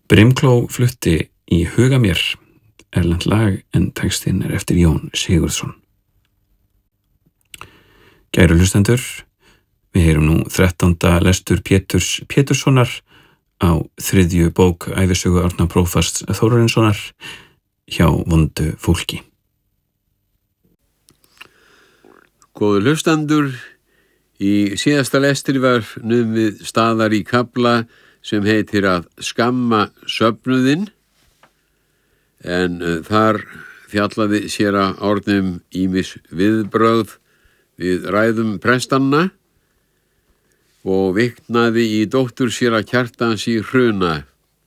Brimkló flutti Í huga mér erlent lag en textinn eftir Jón Sigurðsson. Kæru hlustendur, við heyrum nú 13. lestur Péturs Péturssonar á 3. bók ævisögu Árna prófasts Þórarinssonar hjá vondu fólki. Góðu hlustendur, í síðasta lestri var numið staðar í kafla sem heitir að skamma söfnuðinn, en þar fjallaði séra Árni ýmis viðbrögð við ræðum prestanna og vitnaði í dóttur séra Kjartans í Hruna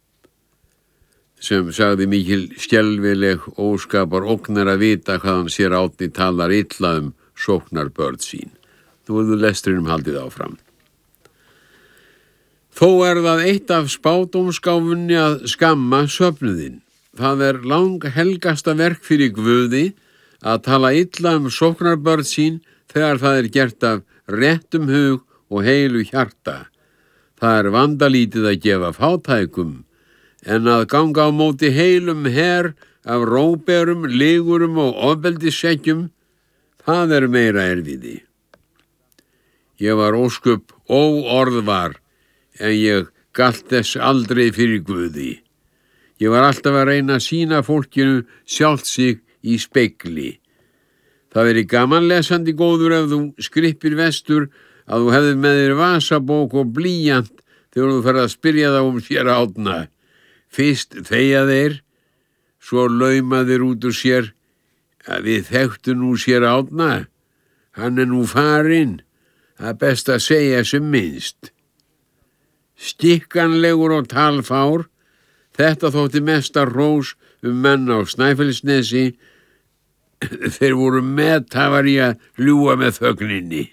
sem sagði mikil skelfileg óskapar ógnar að vita hvaðan séra Árni talar illa sóknarbörn sín. Nú verður lestrinum haldið áfram. Þó það eitt af spádómsgáfunni að skamma söfnuðinn. Það langhelgasta verk fyrir Guði að tala illa sóknarbörn sín þegar það gert af réttum hug og heilu hjarta. Það vandalítið að gefa fátækum, en að ganga á móti heilum her af róberum, ligurum og ofbeldissekkjum, það meira erfiði. Ég var ósköp óorðvar, en ég galt þess aldrei fyrir Guði. Ég var alltaf að reyna að sýna fólkinu sjálft sig í spegli. Það gaman lesandi góður ef þú skrippir vestur að þú hefðir með þér vasabók og blýant þegar þú ferð að spyrja þá séra Árna. Fyrst þegja þeir, svo lauma þeir út úr sér að við þekktu nú séra Árna. Hann nú farinn, það best að segja sem minnst. Stikkanlegur og talfár, þetta þótti mesta rós menn á Snæfellsnesi. Þeir voru meðtafar í að ljúga með þögninni.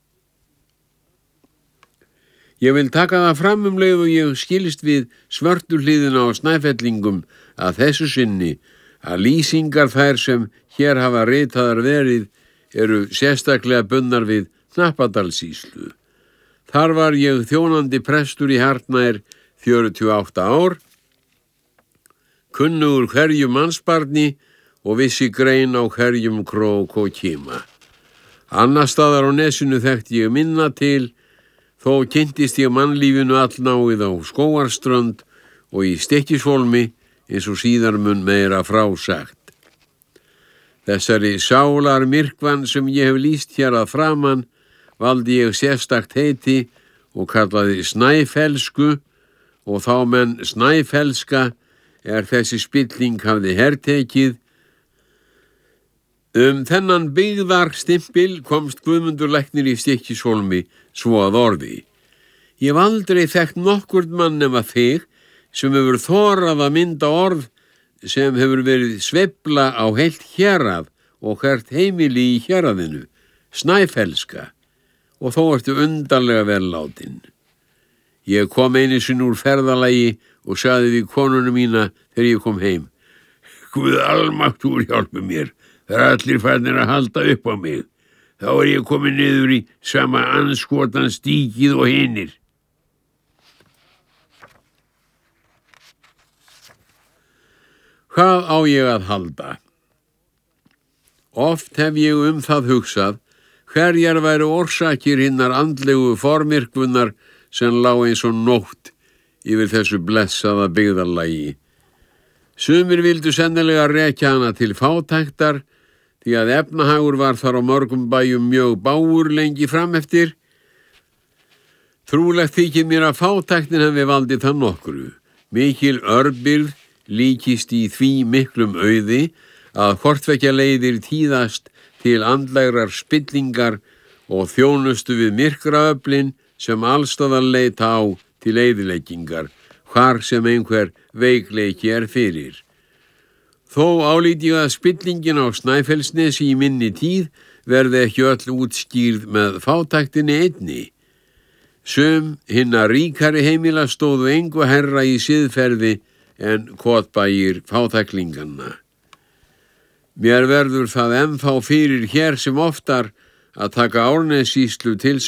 Ég vil taka það fram leið og ég skilist við svörtu hliðina á Snæfellingum að þessu sinni að lýsingar þær sem hér hafa ritaðar verið eru sérstaklega bundnar við Hnappadalssýslu. Þar var ég þjónandi prestur í hartnær 48 ár, kunnugur hverjum mannsbarni og vissi grein á hverjum krók og kima. Annars staðar á nesinu þekkti ég minna til, þó kynntist ég mannlífinu allnáið á Skógarströnd og í Stykkishólmi eins og síðar mun meira frásagt. Þessari sálar myrkvan sem ég hef lýst hér að framan valdi ég sérstakt heiti og kallaði Snæfellsku og þá menn Snæfellska þessi spilling hafði hertekið. Þennan byggðarstimpil komst Guðmundur læknir í Stykkishólmi svo að orði. Ég hef aldrei þekkt nokkurn mann nema þig sem hefur þorað að mynda orð sem hefur verið sveifla á heilt hérað og hvert heimili í héraðinu, Snæfellska, og þó ertu undarlega vel látin. Ég kom einu sinni úr ferðalagi og sagði við konuna mína þegar ég kom heim: Guð almáttugur hjálpi mér, það allir farnir að halda upp á mig. Þá ég komin niður í sama andskotans díkið og hinir. Hvað á ég að halda? Oft hef ég það hugsað, hverjar væru orsakir hinnar andlegu formyrkvunar sem lá eins og nótt yfir þessu blessaða byggðarlagi. Sumir vildu sennilega rekja hana til fátæktar, því að efnahagur var þar á mörgum bæjum mjög bágur lengi frameftir. Trúlegt þykir mér að fátæktin hafi valdið það nokkru. Mikil örbirgð líkist í því miklum auði að hvortveggja leiðir tíðast til andlegrar spillingar og þjónustu við myrkraöflin sem allstaðar leita á til eyðileggingar, hvar sem einhver veikleiki fyrir. Þó álít ég að spillingin á Snæfellsnesi í minni tíð verði ekki öll útskýrð með fátæktinni einni. Sum hinna ríkari heimila stóðu engu herra í siðferði en kotbæir fátæklinganna. Mér verður það ennþá fyrir hér sem oftar að taka Árnessýslu til